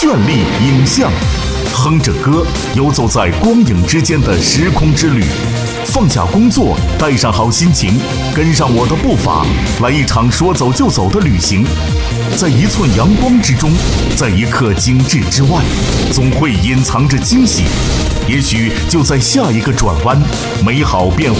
绚丽影像，哼着歌，游走在光影之间的时空之旅。放下工作，带上好心情，跟上我的步伐，来一场说走就走的旅行。在一寸阳光之中，在一刻精致之外，总会隐藏着惊喜。也许就在下一个转弯，美好便